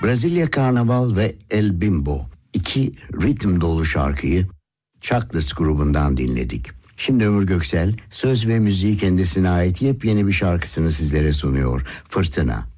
Brezilya Karnaval ve El Bimbo, iki ritim dolu şarkıyı Chuckless grubundan dinledik. Şimdi Ömür Göksel söz ve müziği kendisine ait yepyeni bir şarkısını sizlere sunuyor. Fırtına.